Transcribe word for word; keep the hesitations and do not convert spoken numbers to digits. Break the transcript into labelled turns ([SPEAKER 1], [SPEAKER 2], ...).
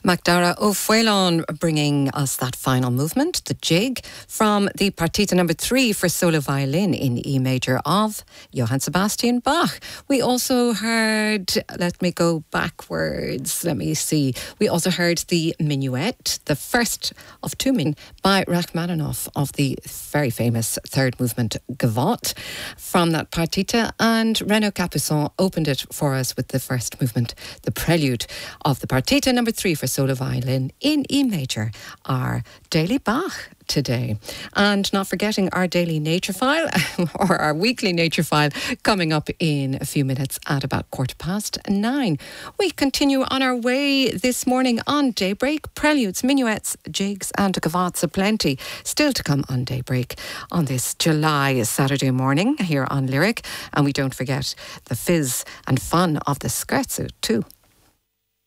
[SPEAKER 1] Macdara O'Fuelon bringing us that final movement, the jig, from the Partita number three for solo violin in E major of Johann Sebastian Bach. We also heard, let me go backwards, let me see, we also heard the Minuet, the first of two min by Rachmaninoff of the very famous third movement Gavotte from that Partita, and Renaud Capuçon opened it for us with the first movement, the prelude of the Partita number three for solo violin in E major, our daily Bach today. And not forgetting our daily nature file or our weekly nature file coming up in a few minutes at about quarter past nine. We continue on our way this morning on Daybreak. Preludes, minuets, jigs and gavottes aplenty still to come on Daybreak on this July Saturday morning here on Lyric. And we don't forget the fizz and fun of the scherzo too.